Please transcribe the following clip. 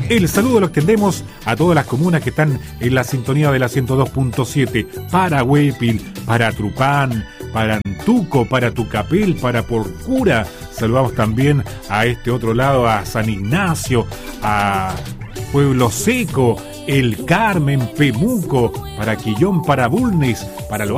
El saludo lo extendemos a todas las comunas que están en la sintonía de la 102.7, para Huépil, para Trupán, para Antuco, para Tucapel, para Porcura. Saludamos también a este otro lado, a San Ignacio, a Pueblo Seco, El Carmen, Pemuco, para Quillón, para Bulnes, para Lo